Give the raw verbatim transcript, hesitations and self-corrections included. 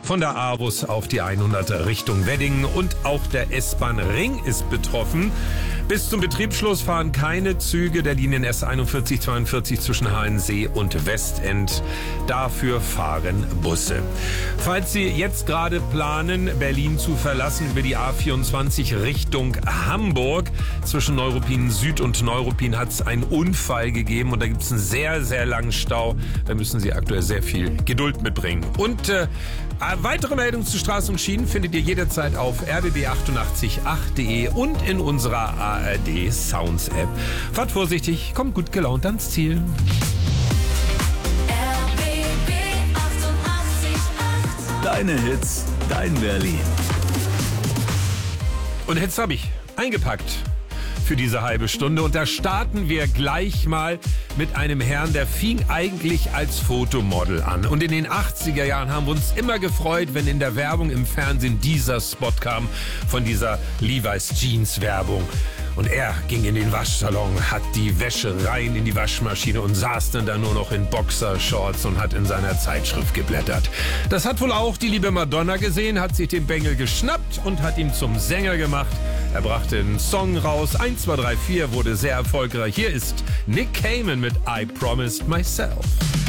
von der Avus auf die hundert Richtung Wedding und auch der S-Bahn Ring ist betroffen. Bis zum Betriebsschluss fahren keine Züge der Linien S einundvierzig zweiundvierzig zwischen Hallensee und Westend. Dafür fahren Busse. Falls Sie jetzt gerade planen, Berlin zu verlassen über die A vierundzwanzig Richtung Hamburg, zwischen Neuruppin Süd und Neuruppin hat es einen Unfall gegeben und da gibt es einen sehr, sehr langen Stau. Da müssen Sie aktuell sehr viel Geduld mitbringen. Und äh, weitere Meldungen zu Straßen und Schienen findet ihr jederzeit auf r b b achtundachtzig Punkt acht punkt de und in unserer A R D Sounds App. Fahrt vorsichtig, kommt gut gelaunt ans Ziel. Deine Hits, dein Berlin. Und Hits habe ich eingepackt für diese halbe Stunde. Und da starten wir gleich mal mit einem Herrn, der fing eigentlich als Fotomodel an. Und in den achtziger Jahren haben wir uns immer gefreut, wenn in der Werbung im Fernsehen dieser Spot kam von dieser Levi's Jeans Werbung. Und er ging in den Waschsalon, hat die Wäsche rein in die Waschmaschine und saß dann da nur noch in Boxershorts und hat in seiner Zeitschrift geblättert. Das hat wohl auch die liebe Madonna gesehen, hat sich den Bengel geschnappt und hat ihn zum Sänger gemacht. Er brachte einen Song raus, eins, zwei, drei, vier, wurde sehr erfolgreich. Hier ist Nick Cayman mit I Promised Myself.